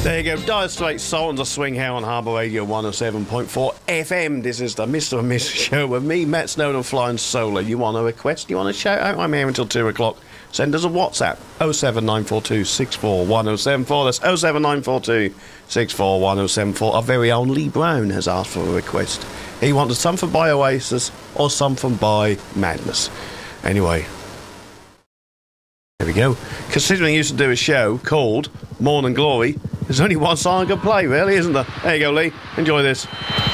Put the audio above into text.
There you go, Dire Straits, Sultans of Swing here on Harbour Radio 107.4 FM. This is the Mr. and Mrs. Show with me, Matt Snowden, flying solo. You want a request? You want a shout out? I'm here until 2 o'clock. Send us a WhatsApp, 07942 641074. That's 07942 641074. Our very own Lee Brown has asked for a request. He wanted something by Oasis or something by Madness. Anyway, there we go. Considering he used to do a show called Morning Glory, there's only one song I can play, really, isn't there? There you go, Lee. Enjoy this.